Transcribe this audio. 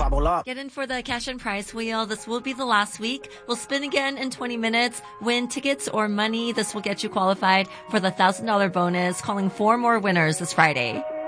double up. Get in for the cash and prize wheel. This will be the last week. We'll spin again in 20 minutes. Win tickets or money. This will get you qualified for the $1,000 bonus. Calling 4 more winners this Friday.